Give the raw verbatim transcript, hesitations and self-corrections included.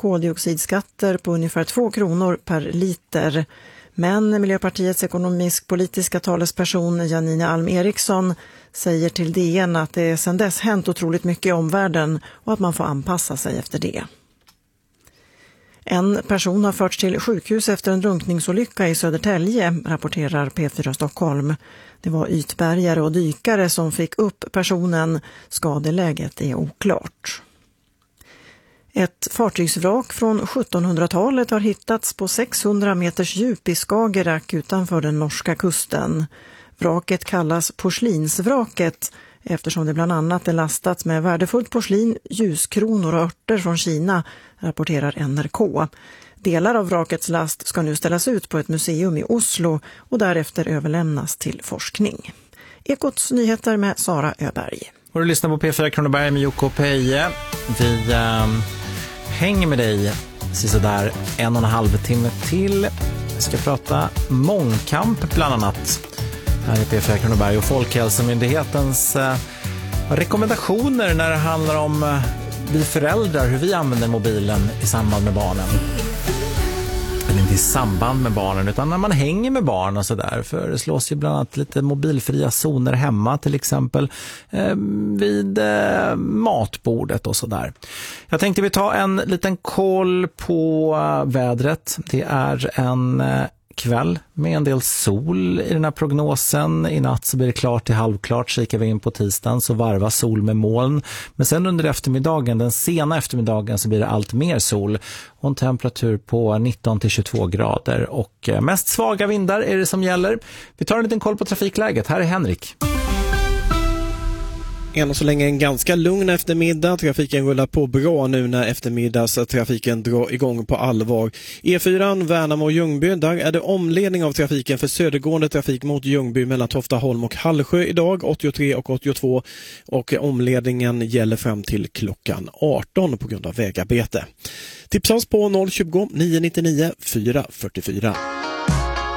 koldioxidskatter på ungefär två kronor per liter. Men Miljöpartiets ekonomisk-politiska talesperson Janine Alm Eriksson säger till D N att det sedan dess hänt otroligt mycket i omvärlden och att man får anpassa sig efter det. En person har förts till sjukhus efter en drunkningsolycka i Södertälje, rapporterar P fyra Stockholm. Det var ytbärgare och dykare som fick upp personen. Skadeläget är oklart. Ett fartygsvrak från sjuttonhundratalet har hittats på sexhundra meters djup i Skagerrak utanför den norska kusten. Vraket kallas porslinsvraket eftersom det bland annat är lastat med värdefullt porslin, ljuskronor och örter från Kina, rapporterar N R K. Delar av vrakets last ska nu ställas ut på ett museum i Oslo och därefter överlämnas till forskning. Ekots nyheter med Sara Öberg. Och du lyssnar på P fyra Kronoberg med Jocko och Peje. Vi äh, hänger med dig sådär en och en halv timme till. Vi ska prata mångkamp bland annat här i P fyra Kronoberg och Folkhälsomyndighetens äh, rekommendationer när det handlar om äh, vi föräldrar, hur vi använder mobilen i samband med barnen. Eller inte i samband med barnen utan när man hänger med barn och sådär. För det slås ju bland annat lite mobilfria zoner hemma till exempel eh, vid eh, matbordet och sådär. Jag tänkte vi ta en liten koll på uh, vädret. Det är en uh, kväll med en del sol i den här prognosen. I natt så blir det klart till halvklart. Kikar vi in på tisdagen så varvar sol med moln. Men sen under eftermiddagen, den sena eftermiddagen, så blir det allt mer sol. Och en temperatur på nitton till tjugotvå grader. Och mest svaga vindar är det som gäller. Vi tar en liten koll på trafikläget. Här är Henrik. Än och så länge en ganska lugn eftermiddag. Trafiken rullar på bra nu när eftermiddagstrafiken drar igång på allvar. E fyra, Värnamo och Ljungby, där är det omledning av trafiken för södergående trafik mot Ljungby mellan Toftaholm och Hallsjö idag, åttiotre och åttiotvå. Och omledningen gäller fram till klockan arton på grund av vägarbete. Tipsa oss på noll tjugo, nio nio nio, fyra fyra fyra.